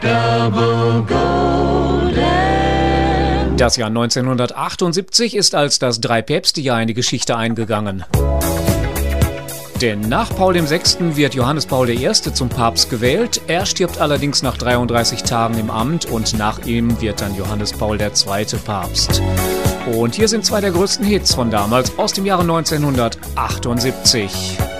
Double golden. Das Jahr 1978 ist als das Drei-Päpste-Jahr in die Geschichte eingegangen. Denn nach Paul VI. Wird Johannes Paul I. zum Papst gewählt. Er stirbt allerdings nach 33 Tagen im Amt und nach ihm wird dann Johannes Paul II. Papst. Und hier sind zwei der größten Hits von damals aus dem Jahre 1978.